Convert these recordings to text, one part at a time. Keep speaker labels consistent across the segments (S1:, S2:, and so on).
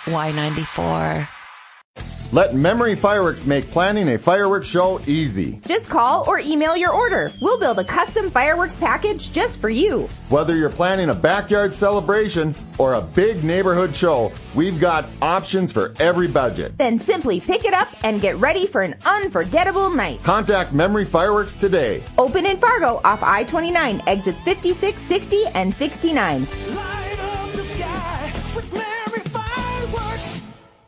S1: Y94.
S2: Let Memory Fireworks make planning a fireworks show easy.
S3: Just call or email your order. We'll build a custom fireworks package just for you.
S2: Whether you're planning a backyard celebration or a big neighborhood show, we've got options for every budget.
S3: Then simply pick it up and get ready for an unforgettable night.
S2: Contact Memory Fireworks today.
S3: Open in Fargo off I-29, exits 56, 60, and 69.
S4: Light up the sky with Memory Fireworks.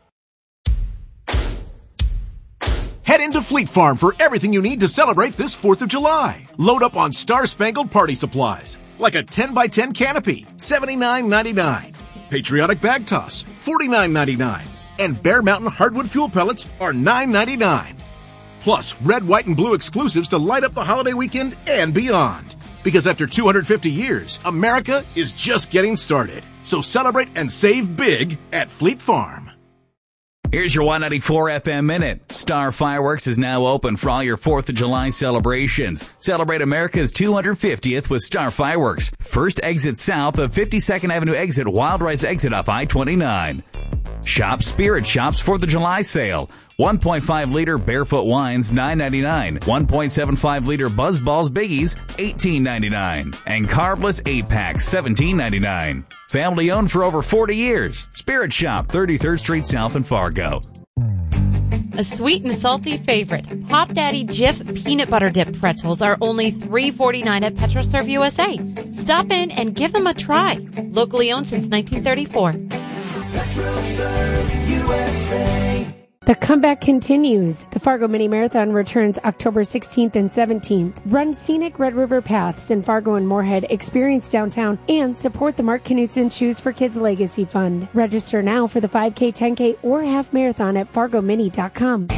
S5: Head into Fleet Farm for everything you need to celebrate this 4th of July. Load up on Star-Spangled Party supplies, like a 10x10 canopy, $79.99. Patriotic bag toss, $49.99. And Bear Mountain hardwood fuel pellets are $9.99. Plus, red, white, and blue exclusives to light up the holiday weekend and beyond. Because after 250 years, America is just getting started. So celebrate and save big at Fleet Farm.
S6: Here's your 194 FM Minute. Star Fireworks is now open for all your 4th of July celebrations. Celebrate America's 250th with Star Fireworks. First exit south of 52nd Avenue exit, Wild Rice exit off I-29. Shop Spirit Shop's 4th of July sale. 1.5 liter Barefoot Wines, $9.99. 1.75 liter Buzz Balls Biggies, $18.99. And Carbless 8-packs, $17.99. Family owned for over 40 years. Spirit Shop, 33rd Street South in Fargo.
S7: A sweet and salty favorite. Pop Daddy Jif peanut butter dip pretzels are only $3.49 at PetroServe USA. Stop in and give them a try. Locally owned since 1934.
S4: PetroServe USA.
S8: The comeback continues. The Fargo Mini Marathon returns October 16th and 17th. Run scenic Red River paths in Fargo and Moorhead, experience downtown, and support the Mark Knutson Shoes for Kids Legacy Fund. Register now for the 5K, 10K, or half marathon at fargomini.com.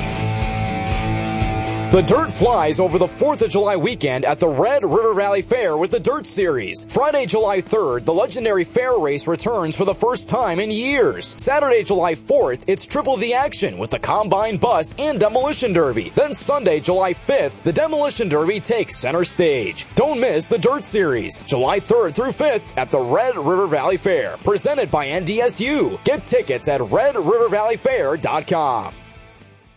S9: The Dirt flies over the 4th of July weekend at the Red River Valley Fair with the Dirt Series. Friday, July 3rd, the legendary fair race returns for the first time in years. Saturday, July 4th, it's triple the action with the Combine Bus and Demolition Derby. Then Sunday, July 5th, the Demolition Derby takes center stage. Don't miss the Dirt Series, July 3rd through 5th at the Red River Valley Fair, presented by NDSU. Get tickets at redrivervalleyfair.com.